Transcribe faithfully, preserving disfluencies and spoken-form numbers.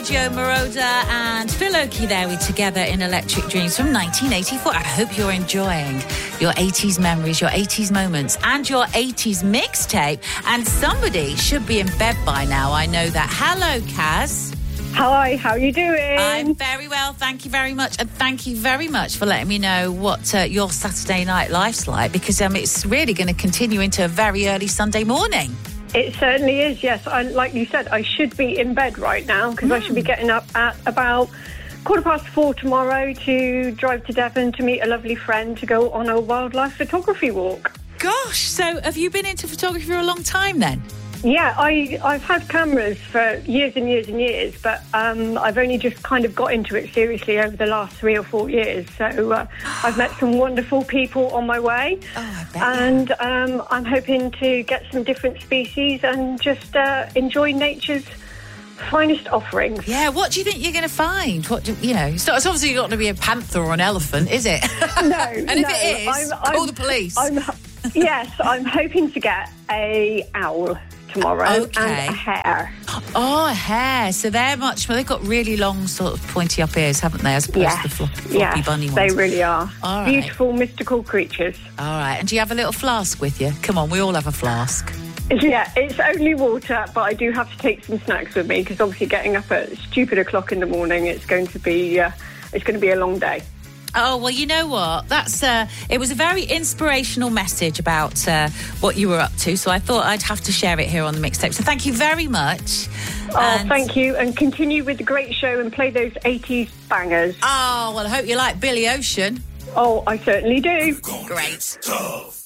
Joe Moroder and Phil Oakey there, we together in Electric Dreams from nineteen eighty-four. I hope you're enjoying your eighties memories, your eighties moments, and your eighties mixtape. And somebody should be in bed by now, I know that. Hello, Kaz. Hi, how are you doing? I'm very well, thank you very much. And thank you very much for letting me know what uh, your Saturday night life's like, because um, it's really going to continue into a very early Sunday morning. It certainly is, yes. I, like you said, I should be in bed right now because mm. I should be getting up at about quarter past four tomorrow to drive to Devon to meet a lovely friend to go on a wildlife photography walk. Gosh, so have you been into photography for a long time then? Yeah, I, I've had cameras for years and years and years, but um, I've only just kind of got into it seriously over the last three or four years. So uh, I've met some wonderful people on my way. Oh, I bet. And um, I'm hoping to get some different species and just uh, enjoy nature's finest offerings. Yeah, what do you think you're going to find? What do, you know, it's, not, it's obviously not going to be a panther or an elephant, is it? No. And if no, it is, I'm, call I'm, the police. I'm, yes, I'm hoping to get a owl tomorrow okay. and a hare. Oh, a hare. So they're much more, they've got really long sort of pointy up ears, haven't they, as opposed yes. to the floppy, floppy yes, bunny ones. They really are. All right. Beautiful, mystical creatures. All right. And do you have a little flask with you? Come on, we all have a flask. Yeah, it's only water, but I do have to take some snacks with me because obviously getting up at stupid o'clock in the morning, it's going to be uh, it's going to be a long day. Oh, well, you know what? That's uh, it was a very inspirational message about uh, what you were up to, so I thought I'd have to share it here on the mixtape. So thank you very much. Oh, and... thank you, and continue with the great show and play those eighties bangers. Oh, well, I hope you like Billy Ocean. Oh, I certainly do. Great. Tough.